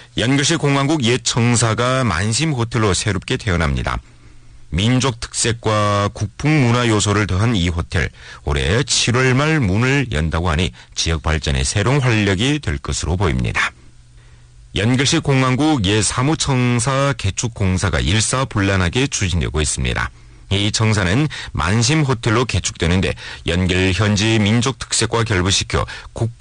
연결시 공항국 옛 청사가 만심호텔로 새롭게 태어납니다. 민족 특색과 국풍 문화 요소를 더한 이 호텔, 올해 7월 말 문을 연다고 하니 지역 발전에 새로운 활력이 될 것으로 보입니다. 연결시 공항국 옛 사무청사 개축 공사가 일사불란하게 추진되고 있습니다. 이 청사는 만심호텔로 개축되는데 연결 현지 민족 특색과 결부시켜